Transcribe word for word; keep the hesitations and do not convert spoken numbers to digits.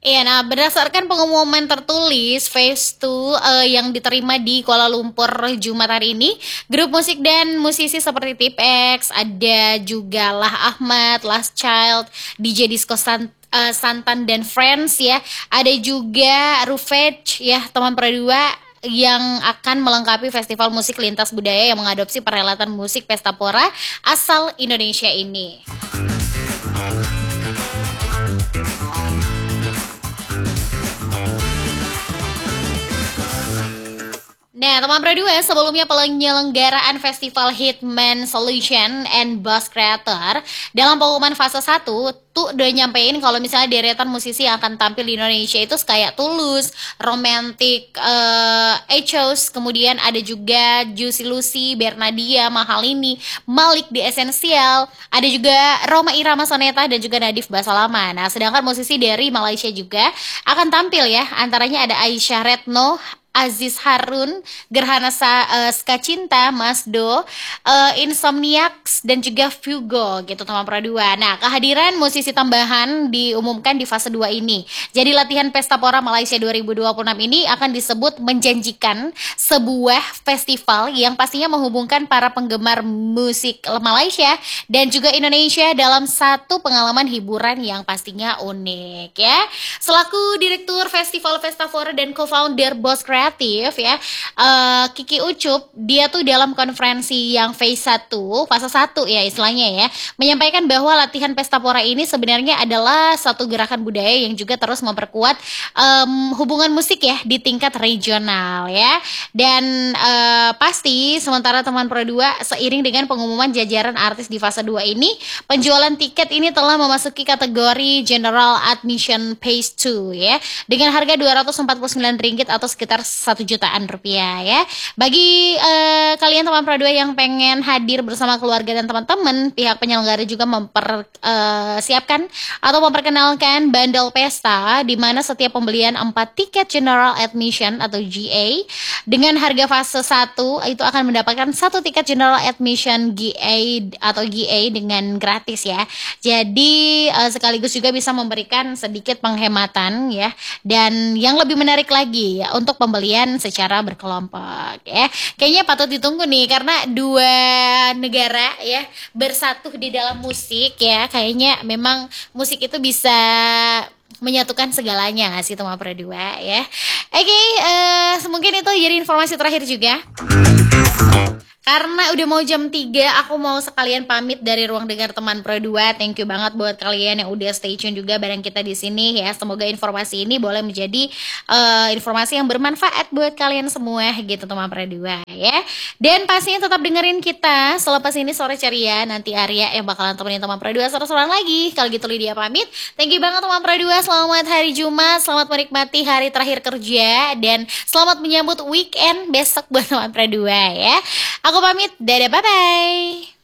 Iya, nah berdasarkan pengumuman tertulis Phase dua eh, yang diterima di Kuala Lumpur Jumat hari ini, grup musik dan musisi seperti Tip X, ada juga Lah Ahmad, Last Child, D J Disco San- eh, Santan dan Friends ya, ada juga Rufage ya, teman Perdua yang akan melengkapi festival musik lintas budaya yang mengadopsi perhelatan musik Pesta Pora asal Indonesia ini. Nah, teman Pro dua, sebelumnya penyelenggaraan Festival Hitman Solution and Bass Creator dalam pengumuman fase satu tuh udah nyampein kalau misalnya deretan musisi yang akan tampil di Indonesia itu kayak Tulus, Romantic, uh, Echos, kemudian ada juga Juicy Lucy, Bernadia, Mahalini, Malik di Essential, ada juga Roma Irama Soneta dan juga Nadif Basalama. Nah, sedangkan musisi dari Malaysia juga akan tampil ya, antaranya ada Aisyah Retno, Aziz Harun, Gerhana Sa, uh, Skacinta, Masdo, uh, Insomniacs, dan juga Fugo gitu teman Pro dua. Nah, kehadiran musisi tambahan diumumkan di fase dua ini. Jadi latihan Pesta Pora Malaysia dua ribu dua puluh enam ini akan disebut menjanjikan sebuah festival yang pastinya menghubungkan para penggemar musik Malaysia dan juga Indonesia dalam satu pengalaman hiburan yang pastinya unik ya. Selaku Direktur Festival Pesta Pora dan co-founder Boss Kreatif ya, uh, Kiki Ucup, dia tuh dalam konferensi yang phase satu, fase satu ya istilahnya ya, menyampaikan bahwa latihan Pesta Pora ini sebenarnya adalah satu gerakan budaya yang juga terus memperkuat um, hubungan musik ya di tingkat regional ya. Dan uh, pasti sementara teman Pro dua, seiring dengan pengumuman jajaran artis di fase dua ini, penjualan tiket ini telah memasuki kategori General Admission Phase dua ya, dengan harga dua ratus empat puluh sembilan ringgit atau sekitar satu jutaan rupiah ya. Bagi uh, kalian teman Pro dua yang pengen hadir bersama keluarga dan teman-teman, pihak penyelenggara juga mempersiapkan uh, atau memperkenalkan bundle pesta, di mana setiap pembelian empat tiket General Admission atau G A dengan harga fase satu itu akan mendapatkan satu tiket General Admission G A atau G A dengan gratis ya. Jadi uh, sekaligus juga bisa memberikan sedikit penghematan ya. Dan yang lebih menarik lagi ya, untuk pembelian secara berkelompok ya. Kayaknya patut ditunggu nih karena dua negara ya bersatu di dalam musik ya. Kayaknya memang musik itu bisa menyatukan segalanya nggak sih teman Pro dua ya. Oke, okay, uh, mungkin itu jadi informasi terakhir juga. Karena udah mau jam tiga, aku mau sekalian pamit dari ruang dengar teman Pro dua. Thank you banget buat kalian yang udah stay tune juga bareng kita di sini ya. Semoga informasi ini boleh menjadi uh, informasi yang bermanfaat buat kalian semua gitu teman Pro dua ya. Dan pastinya tetap dengerin kita selepas ini sore ceria. Nanti Arya yang bakalan temenin teman Pro dua seru-seruan lagi. Kalau gitu Lydia pamit. Thank you banget teman Pro dua. Selamat hari Jumat, selamat menikmati hari terakhir kerja, dan selamat menyambut weekend besok buat teman Pro dua ya. Aku pamit, dadah, bye-bye.